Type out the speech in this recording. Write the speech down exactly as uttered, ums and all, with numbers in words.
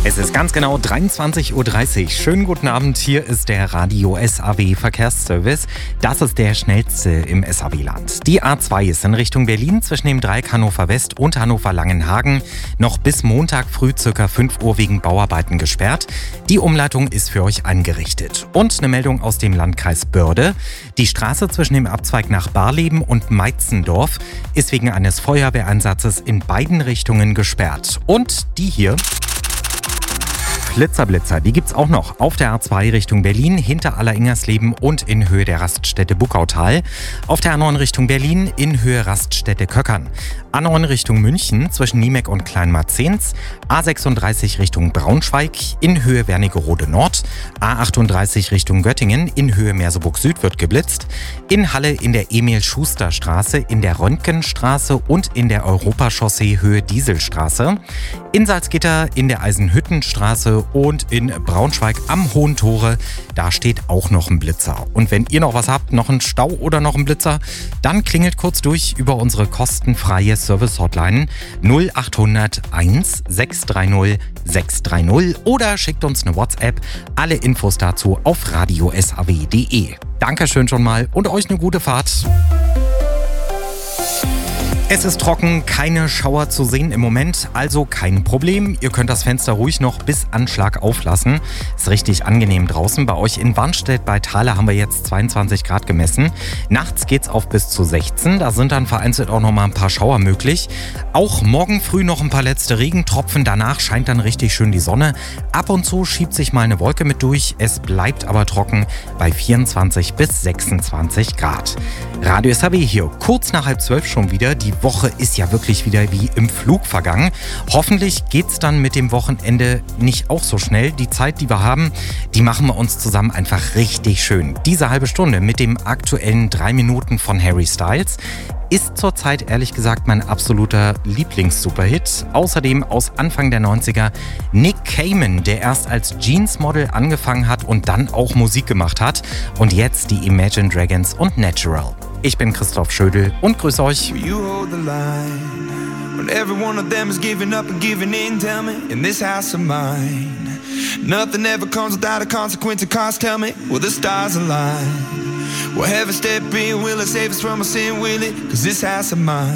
Es ist ganz genau dreiundzwanzig Uhr dreißig. Schönen guten Abend, hier ist der Radio S A W Verkehrsservice. Das ist der schnellste im S A W-Land. Die A zwei ist in Richtung Berlin zwischen dem Dreieck Hannover West und Hannover-Langenhagen noch bis Montag früh ca. fünf Uhr wegen Bauarbeiten gesperrt. Die Umleitung ist für euch eingerichtet. Und eine Meldung aus dem Landkreis Börde. Die Straße zwischen dem Abzweig nach Barleben und Meitzendorf ist wegen eines Feuerwehreinsatzes in beiden Richtungen gesperrt. Und die hier... Blitzerblitzer, die gibt's auch noch auf der A zwei Richtung Berlin, hinter Aller-Ingersleben und in Höhe der Raststätte Buckautal. Auf der A neun Richtung Berlin, in Höhe Raststätte Köckern. A neun Richtung München, zwischen Niemek und Kleinmarzens. A sechsunddreißig Richtung Braunschweig, in Höhe Wernigerode Nord. A achtunddreißig Richtung Göttingen, in Höhe Merseburg Süd wird geblitzt. In Halle in der Emil-Schuster-Straße, in der Röntgenstraße und in der Europachaussee Höhe Dieselstraße. In Salzgitter, in der Eisenhüttenstraße und in Braunschweig am Hohen Tore, da steht auch noch ein Blitzer. Und wenn ihr noch was habt, noch einen Stau oder noch einen Blitzer, dann klingelt kurz durch über unsere kostenfreie Service-Hotline null achthundert eins sechs drei null sechs drei null oder schickt uns eine WhatsApp. Alle Infos dazu auf radio s a w punkt d e. Dankeschön schon mal und euch eine gute Fahrt. Es ist trocken, keine Schauer zu sehen im Moment, also kein Problem. Ihr könnt das Fenster ruhig noch bis Anschlag auflassen. Ist richtig angenehm draußen. Bei euch in Warnstedt bei Thaler haben wir jetzt zweiundzwanzig Grad gemessen. Nachts geht's auf bis zu sechzehn. Da sind dann vereinzelt auch noch mal ein paar Schauer möglich. Auch morgen früh noch ein paar letzte Regentropfen. Danach scheint dann richtig schön die Sonne. Ab und zu schiebt sich mal eine Wolke mit durch. Es bleibt aber trocken bei vierundzwanzig bis sechsundzwanzig Grad. Radio S A W hier, kurz nach halb zwölf schon wieder. Die Woche ist ja wirklich wieder wie im Flug vergangen. Hoffentlich geht's dann mit dem Wochenende nicht auch so schnell. Die Zeit, die wir haben, die machen wir uns zusammen einfach richtig schön. Diese halbe Stunde mit dem aktuellen drei Minuten von Harry Styles ist zurzeit ehrlich gesagt mein absoluter Lieblings-Superhit. Außerdem aus Anfang der neunziger Nick Cayman, der erst als Jeans-Model angefangen hat und dann auch Musik gemacht hat. Und jetzt die Imagine Dragons und Natural. Ich bin Christoph Schödel und grüße euch. When every one of them is giving up and giving in, tell me, in this house of mine, nothing ever comes without a consequence of cost, tell me, will the stars align? Will heaven step in, will it save us from our sin, will it? Cause this house of mine